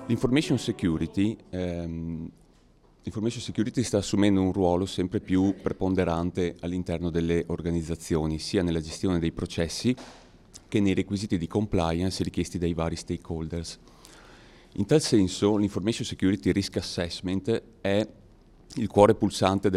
L'information security sta assumendo un ruolo sempre più preponderante all'interno delle organizzazioni, sia nella gestione dei processi che nei requisiti di compliance richiesti dai vari stakeholders. In tal senso, l'information security risk assessment è il cuore pulsante